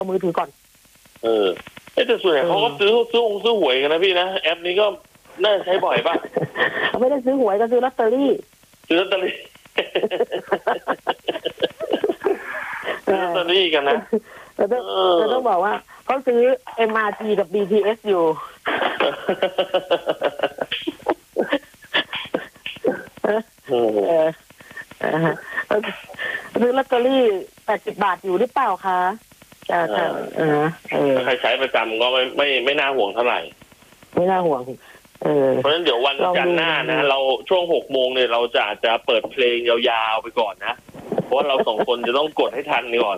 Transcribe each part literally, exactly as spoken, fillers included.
มือถือก่อนเออแต่ส่วนใหญ่เขาก็ซื้อซื้อซื้อหวยกันนะพี่นะแอปนี้ก็น่าใช้บ่อยป่ะเขาไม่ได้ซื้อหวยก็ซื้อลอตเตอรี่ซื้อลอตเตอรี่ซื้อลอตเตอรี่กันนะเราต้องเราต้องบอกว่าเขาซื้อ เอ็ม อาร์ ที กับ บี ที เอส อยู่เออซื้อลอตเตอรี่แปดสิบบาทอยู่หรือเปล่าคะเออเออใครใช้ประจำก็ไม่ไม่ไม่น่าห่วงเท่าไหร่ไม่น่าห่วงเออเพราะฉะนั้นเดี๋ยววันจันทร์หน้านะเราช่วงหกโมงเนี่ยเราจะจะเปิดเพลงยาวๆไปก่อนนะเพราะว่าเราสองคนจะต้องกดให้ทันก่อน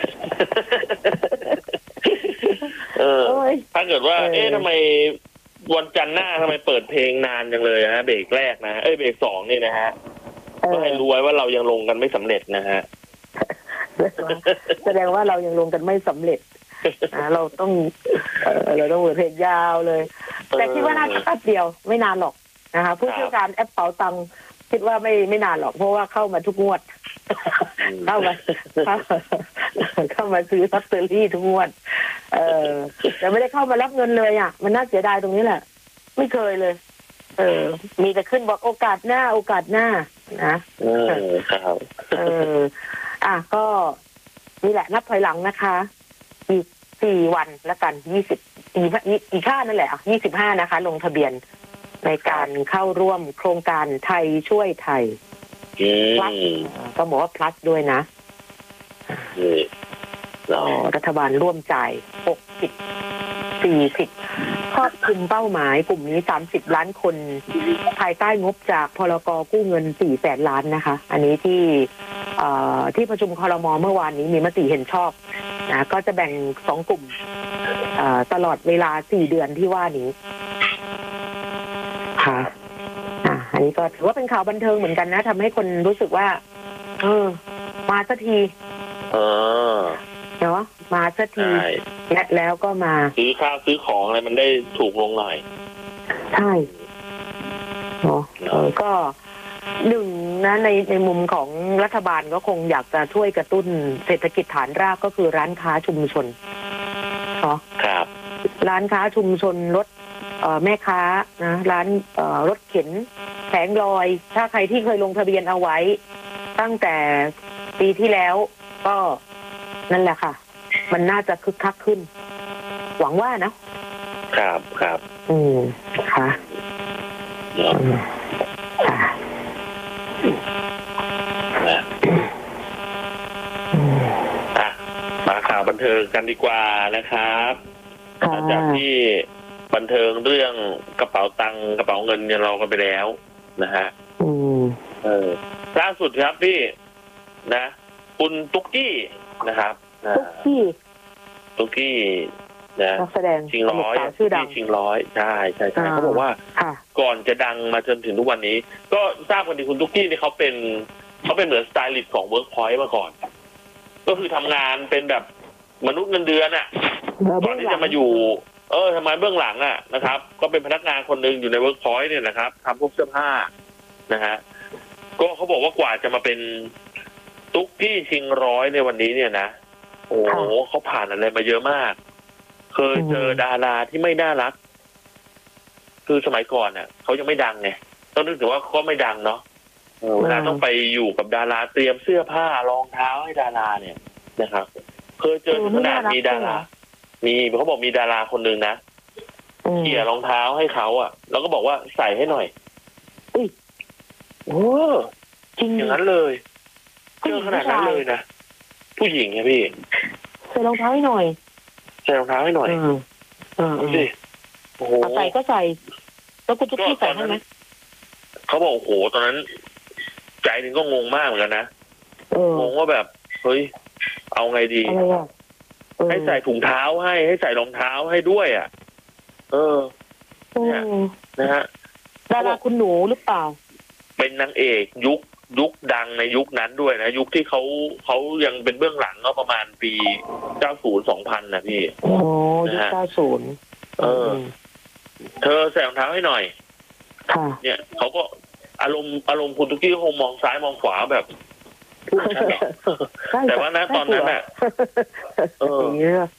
เออถ้าเกิดว่าเอ๊ะทำไมวันจันทร์หน้าทำไมเปิดเพลงนานจังเลยฮะเบรกแรกนะเอ้ยเบรกสองนี่นะฮะก็ให้รู้ไว้ว่าเรายังลงกันไม่สำเร็จนะฮะแสดงว่าเรายังลงกันไม่สำเร็จนะเราต้องเออเราต้องเปิดเพลงยาวเลยแต่คิดว่าน่าจะแป๊บเดียวไม่นานหรอกนะคะผู้เชี่ยวชาญแอปเป๋าตังค์คิดว่าไม่ไม่นานหรอกเพราะว่าเข้ามาทุกงวดเข้ามาเข้ามาซื้อลอตเตอรี่ทุกงวดเออแต่ไม่ได้เข้ามารับเงินเลยอ่ะมันน่าเสียดายตรงนี้แหละไม่เคยเลยเออมีแต่ขึ้นบอกโอกาสหน้าโอกาสหน้านะเออครับเอออ่ะก็นี่แหละนับถอยหลังนะคะอีกสี่วันแล้วกันยี่สิบอีกอีกค่านั่นแหละยี่สิบห้านะคะลงทะเบียนในการเข้าร่วมโครงการไทยช่วยไทยพลัสก็บอกว่าพลัสด้วยนะรัฐบาลร่วมจ่ายหกสิบ สี่สิบครอบคลุมเป้าหมายกลุ่มนี้สามสิบล้านคนภายใต้งบจากพรก.กู้เงินสี่แสนล้านนะคะอันนี้ที่ที่ประชุมครม.เมื่อวานนี้มีมติเห็นชอบนะก็จะแบ่งสองกลุ่มตลอดเวลาสี่เดือนที่ว่านี้ค่ะอ่าอันนี้ก็ถือว่าเป็นข่าวบันเทิงเหมือนกันนะทำให้คนรู้สึกว่าเออมาสักทีเออเนาะมาสักทีและแล้วก็มาซื้อข้าวซื้อของอะไรมันได้ถูกลงหน่อยใช่เนาะเออก็หนึ่งนะในในมุมของรัฐบาลก็คงอยากจะช่วยกระตุ้นเศรษฐกิจฐานรากก็คือร้านค้าชุมชนเนาะครับร้านค้าชุมชนรถเอ่อแม่ค้านะร้านเอ่อรถเข็นแผงลอยถ้าใครที่เคยลงทะเบียนเอาไว้ตั้งแต่ปีที่แล้วก็นั่นแหละค่ะมันน่าจะคึกคักขึ้นหวังว่านะครับครับอืมค่ะค่ะอ่ะมาข่าวบันเทิงกันดีกว่านะครับจากที่บันเทิงเรื่องกระเป๋าตังค์กระเป๋าเงินเนี่ยเรากันไปแล้วนะฮะอืมเออล่าสุดครับพี่นะคุณตุ๊กกี้นะครับตุ๊กกี้ตุ๊กกี้นะแสดงชิงร้อยที่ชิงร้อยใช่ใช่ใช่เขาบอกว่าก่อนจะดังมาจนถึงทุกวันนี้ก็ทราบกันดีคุณตุ๊กกี้นี่เขาเป็นเขาเป็นเหมือนสไตลิสต์ของเวิร์กพอยต์มาก่อนก็คือทำงานเป็นแบบมนุษย์เงินเดือนอ่ะก่อนที่จะมาอยู่เออทำงานเบื้องหลังอ่ะนะครับก็เป็นพนักงานคนหนึ่งอยู่ในเวิร์กพอยต์เนี่ยนะครับทำพวกเสื้อผ้านะฮะก็เขาบอกว่ากว่าจะมาเป็นตุ๊กกี้ชิงร้อยในวันนี้เนี่ยนะโอ้โหเขาผ่านอะไรมาเยอะมากเคยเจอดาราที่ไม่น่ารักคือสมัยก่อนอ่ะเขายังไม่ดังไงต้องนึกถึงว่าเขาไม่ดังเนาะเวลาต้องไปอยู่กับดาราเตรียมเสื้อผ้ารองเท้าให้ดาราเนี่ยนะครับเคยเจอขนาดมีดารามีเขาบอกมีดาราคนหนึ่งนะเขี่ยรองเท้าให้เขาอ่ะแล้วก็บอกว่าใส่ให้หน่อยโอ้จริงอย่างนั้นเลยเจอขนาดนั้นเลยนะผู้หญิงไงพี่ใส่รองเท้าให้หน่อยใส่รองเท้าให้หน่อยเออสิโอ้โหใส่ก็ใส่แล้วคุณตุ๊กกี้ใส่ให้ไหมเขาบอกโอ้โหตอนนั้นใจนึงก็งงมากเหมือนกันนะงงว่าแบบเฮ้ยเอาไงดีให้ใส่ถุงเท้าให้ให้ใส่รองเท้าให้ด้วยอ่ะเออเนี่ยนะฮะดาราคุณหนูหรือเปล่าเป็นนางเอกยุคยุคดังในยุคนั้นด้วยนะยุคที่เขาเขายังเป็นเบื้องหลังก็ประมาณปีเก้าสิบ สองพันนะพี่โอ้ยุคเก้าสิบเออเธอใส่รองเท้าให้หน่อยค่ะเนี่ยเขาก็อารมณ์อารมณ์คุณตุ๊กกี้คงมองซ้ายมองขวาแบบพูดฉันเหรอแต่ว่าณตอนนั้นน่ะเออ